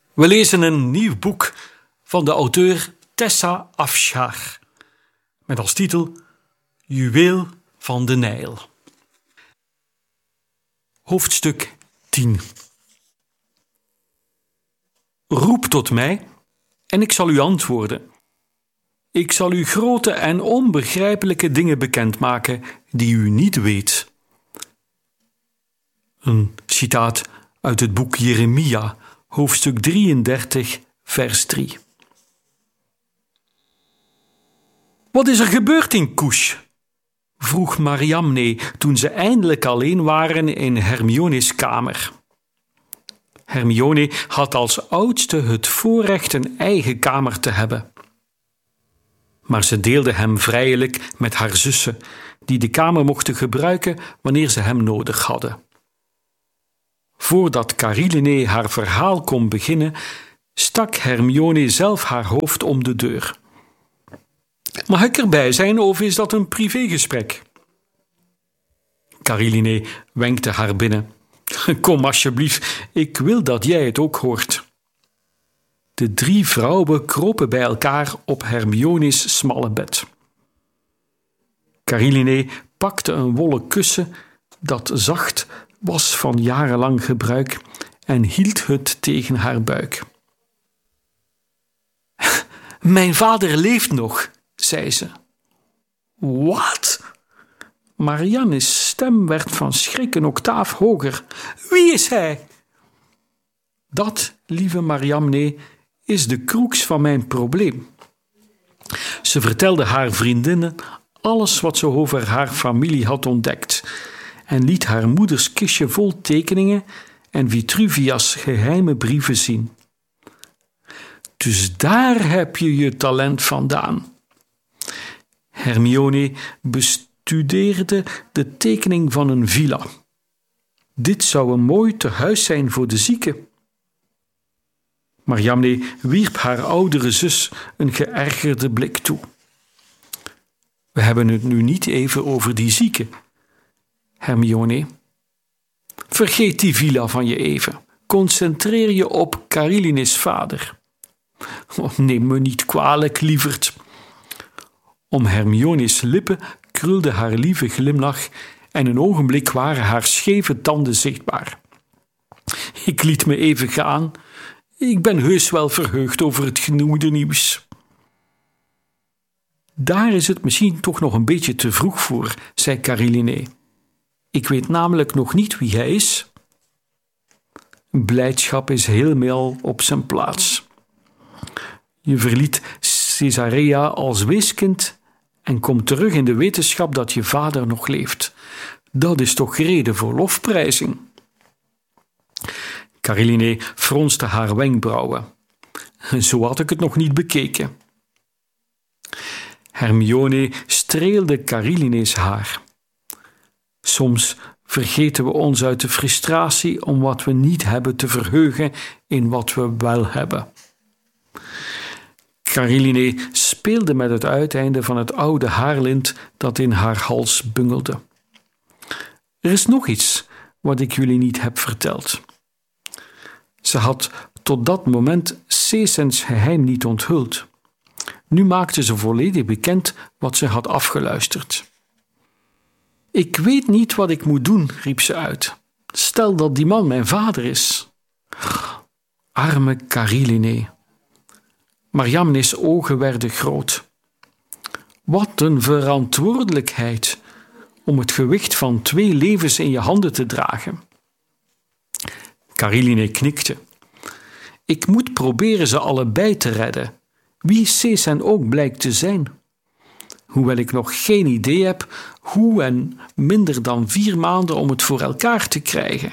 We lezen een nieuw boek van de auteur Tessa Afshar met als titel Juweel van de Nijl. Hoofdstuk 10. Roep tot mij en ik zal u antwoorden. Ik zal u grote en onbegrijpelijke dingen bekendmaken die u niet weet. Een citaat uit het boek Jeremia, hoofdstuk 33, vers 3. Wat is er gebeurd in Kush? Vroeg Mariamne toen ze eindelijk alleen waren in Hermione's kamer. Hermione had als oudste het voorrecht een eigen kamer te hebben. Maar ze deelde hem vrijelijk met haar zussen, die de kamer mochten gebruiken wanneer ze hem nodig hadden. Voordat Caroline haar verhaal kon beginnen, stak Hermione zelf haar hoofd om de deur. Mag ik erbij zijn of is dat een privégesprek? Caroline wenkte haar binnen. Kom alsjeblieft, ik wil dat jij het ook hoort. De 3 vrouwen kropen bij elkaar op Hermione's smalle bed. Caroline pakte een wollen kussen dat zacht was van jarenlang gebruik en hield het tegen haar buik. Mijn vader leeft nog, zei ze. Wat? Marianne's stem werd van schrik een octaaf hoger. Wie is hij? Dat, lieve Mariamne, is de crux van mijn probleem. Ze vertelde haar vriendinnen alles wat ze over haar familie had ontdekt en liet haar moeders kistje vol tekeningen en Vitruvia's geheime brieven zien. Dus daar heb je je talent vandaan. Hermione bestudeerde de tekening van een villa. Dit zou een mooi tehuis zijn voor de zieken. Mariamne wierp haar oudere zus een geërgerde blik toe. We hebben het nu niet even over die zieken, Hermione. Vergeet die villa van je even. Concentreer je op Caroline's vader. Neem me niet kwalijk, lieverd. Om Hermione's lippen krulde haar lieve glimlach en een ogenblik waren haar scheve tanden zichtbaar. Ik liet me even gaan. Ik ben heus wel verheugd over het genoemde nieuws. Daar is het misschien toch nog een beetje te vroeg voor, zei Caroline. Ik weet namelijk nog niet wie hij is. Blijdschap is helemaal op zijn plaats. Je verliet Caesarea als weeskind en komt terug in de wetenschap dat je vader nog leeft. Dat is toch reden voor lofprijzing? Caroline fronste haar wenkbrauwen. Zo had ik het nog niet bekeken. Hermione streelde Caroline's haar. Soms vergeten we ons uit de frustratie om wat we niet hebben te verheugen in wat we wel hebben. Caroline speelde met het uiteinde van het oude haarlint dat in haar hals bungelde. Er is nog iets wat ik jullie niet heb verteld. Ze had tot dat moment Cécens geheim niet onthuld. Nu maakte ze volledig bekend wat ze had afgeluisterd. Ik weet niet wat ik moet doen, riep ze uit. Stel dat die man mijn vader is. Arme Caroline. Mariamne's ogen werden groot. Wat een verantwoordelijkheid om het gewicht van 2 levens in je handen te dragen. Caroline knikte. Ik moet proberen ze allebei te redden, wie Cécen ook blijkt te zijn. Hoewel ik nog geen idee heb hoe en minder dan 4 maanden om het voor elkaar te krijgen.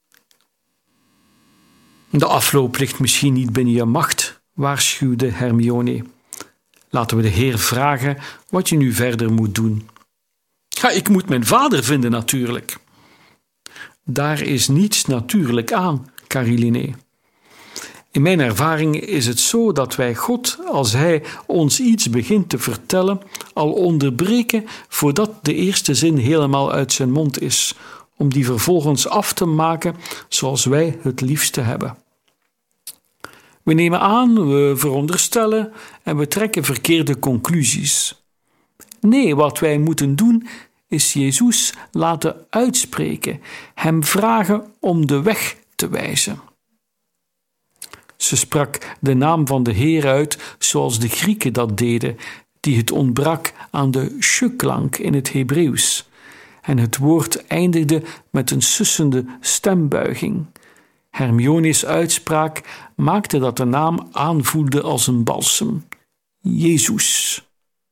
De afloop ligt misschien niet binnen je macht, waarschuwde Hermione. Laten we de Heer vragen wat je nu verder moet doen. Ja, ik moet mijn vader vinden natuurlijk. Daar is niets natuurlijk aan, Caroline. In mijn ervaring is het zo dat wij God, als Hij ons iets begint te vertellen, al onderbreken voordat de eerste zin helemaal uit zijn mond is, om die vervolgens af te maken zoals wij het liefste hebben. We nemen aan, we veronderstellen en we trekken verkeerde conclusies. Nee, wat wij moeten doen is Jezus laten uitspreken, hem vragen om de weg te wijzen. Ze sprak de naam van de Heer uit zoals de Grieken dat deden, die het ontbrak aan de sh-klank in het Hebreeuws. En het woord eindigde met een sussende stembuiging. Hermione's uitspraak maakte dat de naam aanvoelde als een balsem. Jezus.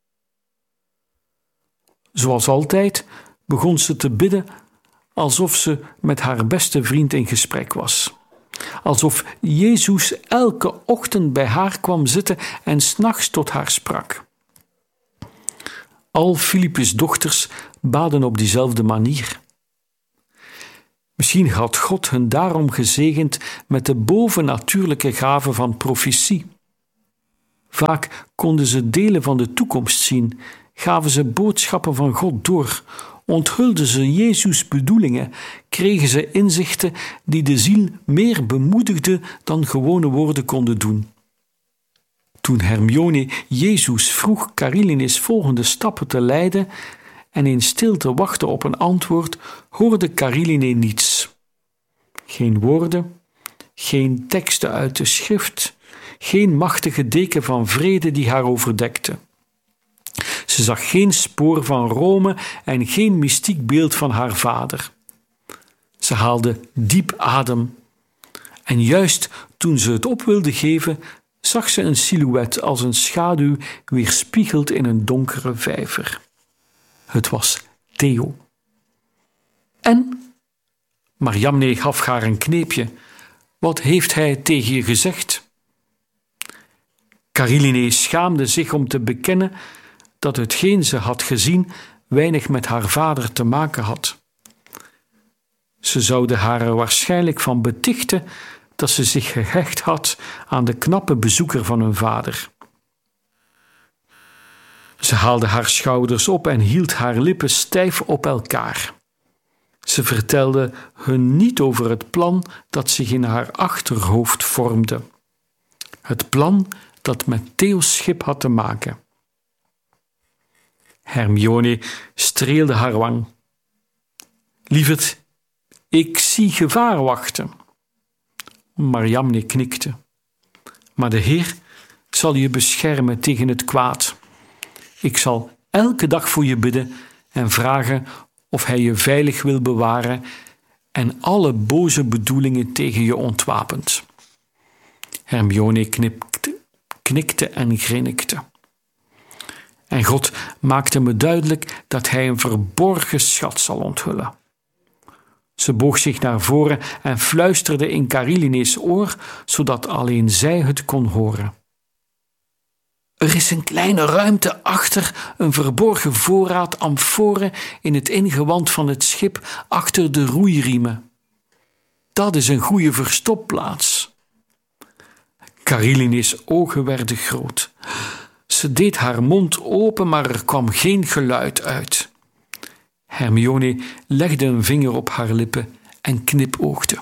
Zoals altijd begon ze te bidden alsof ze met haar beste vriend in gesprek was. Alsof Jezus elke ochtend bij haar kwam zitten en 's nachts tot haar sprak. Al Filippus' dochters baden op diezelfde manier. Misschien had God hen daarom gezegend met de bovennatuurlijke gave van profetie. Vaak konden ze delen van de toekomst zien, gaven ze boodschappen van God door, onthulden ze Jezus' bedoelingen, kregen ze inzichten die de ziel meer bemoedigden dan gewone woorden konden doen. Toen Hermione Jezus vroeg Cariline's volgende stappen te leiden en in stilte wachtte op een antwoord, hoorde Cariline niets. Geen woorden, geen teksten uit de schrift, geen machtige deken van vrede die haar overdekte. Ze zag geen spoor van Rome en geen mystiek beeld van haar vader. Ze haalde diep adem. En juist toen ze het op wilde geven, zag ze een silhouet als een schaduw weerspiegeld in een donkere vijver. Het was Theo. En? Mariamne gaf haar een kneepje. Wat heeft hij tegen je gezegd? Cariline schaamde zich om te bekennen dat hetgeen ze had gezien weinig met haar vader te maken had. Ze zouden haar er waarschijnlijk van betichten dat ze zich gehecht had aan de knappe bezoeker van hun vader. Ze haalde haar schouders op en hield haar lippen stijf op elkaar. Ze vertelde hun niet over het plan dat zich in haar achterhoofd vormde. Het plan dat met Theo's schip had te maken. Hermione streelde haar wang. Lieverd, ik zie gevaar wachten. Mariamne knikte. Maar de Heer zal je beschermen tegen het kwaad. Ik zal elke dag voor je bidden en vragen of hij je veilig wil bewaren en alle boze bedoelingen tegen je ontwapent. Hermione knikte en grinnikte. En God maakte me duidelijk dat hij een verborgen schat zal onthullen. Ze boog zich naar voren en fluisterde in Cariline's oor, zodat alleen zij het kon horen. Er is een kleine ruimte achter een verborgen voorraad amforen in het ingewand van het schip achter de roeiriemen. Dat is een goede verstopplaats. Cariline's ogen werden groot. Ze deed haar mond open, maar er kwam geen geluid uit. Hermione legde een vinger op haar lippen en knipoogde.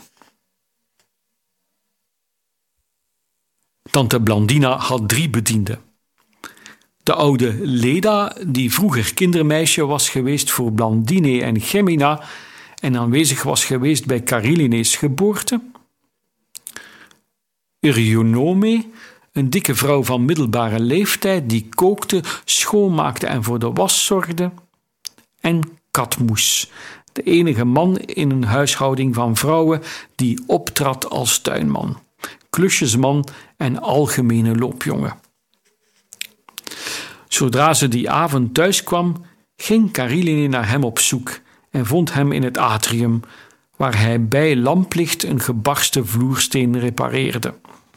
Tante Blandina had 3 bedienden. De oude Leda, die vroeger kindermeisje was geweest voor Blandine en Gemina en aanwezig was geweest bij Cariline's geboorte. Eurynome, een dikke vrouw van middelbare leeftijd die kookte, schoonmaakte en voor de was zorgde. En Cadmus, de enige man in een huishouding van vrouwen die optrad als tuinman, klusjesman en algemene loopjongen. Zodra ze die avond thuis kwam, ging Cariline naar hem op zoek en vond hem in het atrium, waar hij bij lamplicht een gebarsten vloersteen repareerde.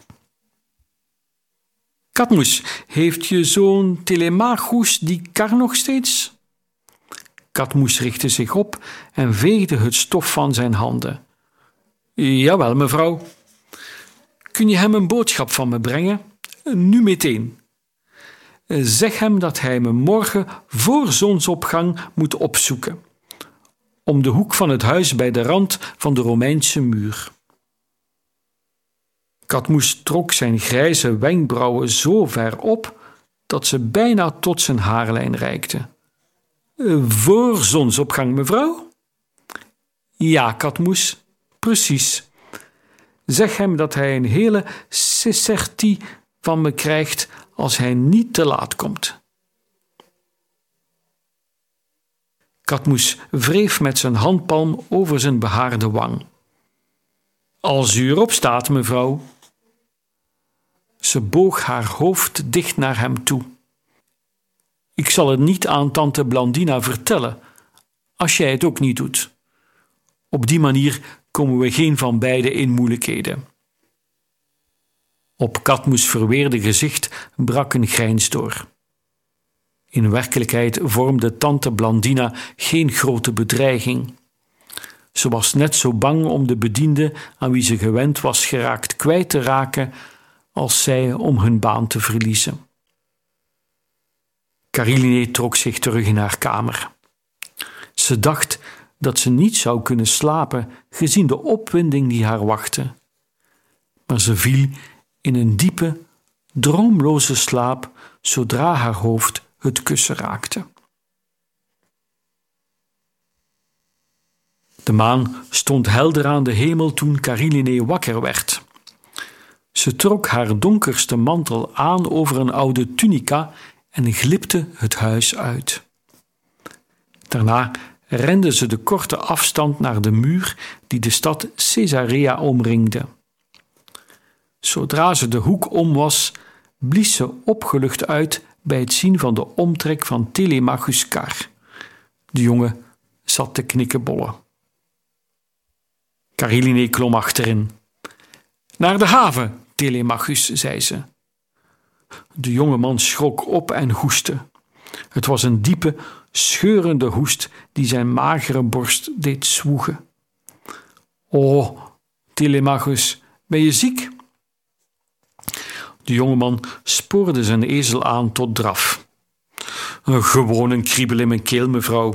Cadmus, heeft je zoon Telemachus die kar nog steeds? Cadmus richtte zich op en veegde het stof van zijn handen. Jawel, mevrouw. Kun je hem een boodschap van me brengen? Nu meteen. Zeg hem dat hij me morgen voor zonsopgang moet opzoeken. Om de hoek van het huis bij de rand van de Romeinse muur. Katmoes trok zijn grijze wenkbrauwen zo ver op dat ze bijna tot zijn haarlijn reikten. Voor zonsopgang, mevrouw? Ja, Katmoes, precies. Zeg hem dat hij een hele sessertie van me krijgt als hij niet te laat komt. Katmoes wreef met zijn handpalm over zijn behaarde wang. Als u erop staat, mevrouw. Ze boog haar hoofd dicht naar hem toe. Ik zal het niet aan tante Blandina vertellen, als jij het ook niet doet. Op die manier komen we geen van beiden in moeilijkheden. Op Katmoes verweerde gezicht brak een grijns door. In werkelijkheid vormde tante Blandina geen grote bedreiging. Ze was net zo bang om de bediende aan wie ze gewend was geraakt kwijt te raken als zij om hun baan te verliezen. Kariline trok zich terug in haar kamer. Ze dacht dat ze niet zou kunnen slapen gezien de opwinding die haar wachtte. Maar ze viel in een diepe, droomloze slaap zodra haar hoofd het kussen raakte. De maan stond helder aan de hemel toen Kariline wakker werd. Ze trok haar donkerste mantel aan over een oude tunica en glipte het huis uit. Daarna rende ze de korte afstand naar de muur die de stad Caesarea omringde. Zodra ze de hoek om was, blies ze opgelucht uit bij het zien van de omtrek van Telemachus' kar. De jongen zat te knikkebollen. Kariline klom achterin. Naar de haven, Telemachus, zei ze. De jonge man schrok op en hoestte. Het was een diepe, scheurende hoest die zijn magere borst deed zwoegen. O, Telemachus, ben je ziek? De jongeman spoorde zijn ezel aan tot draf. Gewoon een kriebel in mijn keel, mevrouw.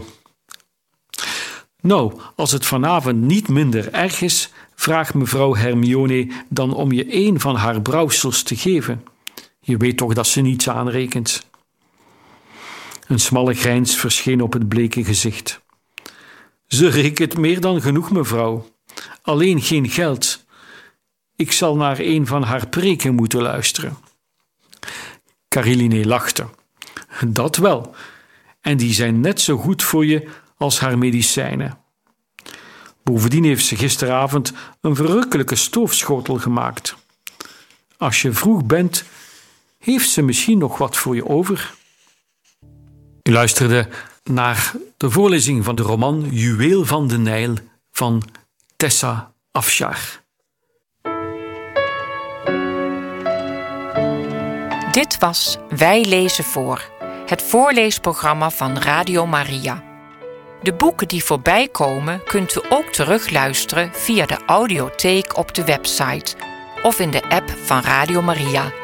Nou, als het vanavond niet minder erg is, vraagt mevrouw Hermione dan om je een van haar brouwsels te geven. Je weet toch dat ze niets aanrekent. Een smalle grijns verscheen op het bleke gezicht. Ze rekent meer dan genoeg, mevrouw. Alleen geen geld. Ik zal naar een van haar preken moeten luisteren. Kariline lachte. Dat wel. En die zijn net zo goed voor je als haar medicijnen. Bovendien heeft ze gisteravond een verrukkelijke stoofschotel gemaakt. Als je vroeg bent, heeft ze misschien nog wat voor je over. U luisterde naar de voorlezing van de roman Juweel van de Nijl van Tessa Afshar. Dit was Wij lezen voor, het voorleesprogramma van Radio Maria. De boeken die voorbij komen kunt u ook terugluisteren via de audiotheek op de website of in de app van Radio Maria.